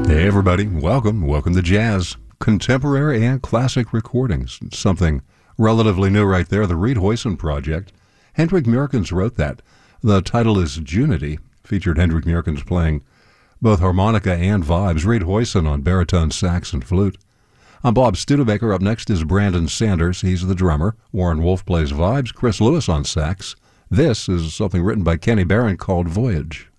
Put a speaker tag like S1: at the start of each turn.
S1: Hey everybody, welcome to Jazz, contemporary and classic recordings. Something relatively new right there, the Reed Hoyson Project. Hendrik Murkens wrote that. The title is Junity, featured Hendrik Murkens playing both harmonica and vibes, Reed Hoyson on baritone, sax, and flute. I'm Bob Studebaker. Up next is Brandon Sanders. He's the drummer. Warren Wolf plays vibes, Chris Lewis on sax. This is something written by Kenny Barron called Voyage.